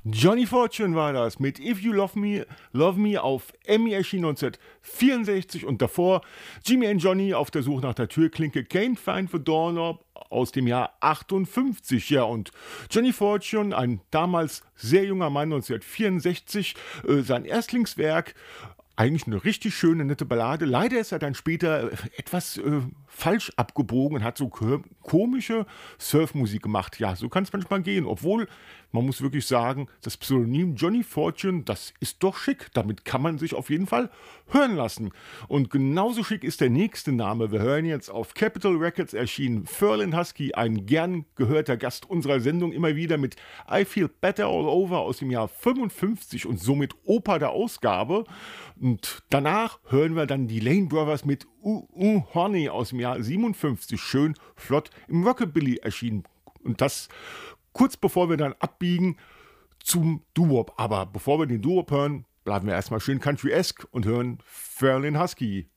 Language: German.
Johnny Fortune war das mit If You Love Me auf Emmy erschien 1964 und davor Jimmy and Johnny auf der Suche nach der Türklinke Can't Find the Doorknob aus dem Jahr 58. Ja, und Johnny Fortune, ein damals sehr junger Mann, 1964, sein Erstlingswerk. Eigentlich eine richtig schöne, nette Ballade. Leider ist er dann später etwas falsch abgebogen und hat so komische Surfmusik gemacht. Ja, so kann es manchmal gehen. Obwohl, man muss wirklich sagen, das Pseudonym Johnny Fortune, das ist doch schick. Damit kann man sich auf jeden Fall hören lassen. Und genauso schick ist der nächste Name. Wir hören jetzt auf Capitol Records erschienen Ferlin Husky, ein gern gehörter Gast unserer Sendung, immer wieder mit I Feel Better All Over aus dem Jahr 55 und somit Opa der Ausgabe. Und danach hören wir dann die Lane Brothers mit Honey aus dem Jahr 57, schön flott im Rockabilly erschienen. Und das kurz bevor wir dann abbiegen zum Doo-Wop. Aber bevor wir den Doo-Wop hören, bleiben wir erstmal schön country-esque und hören Ferlin Husky.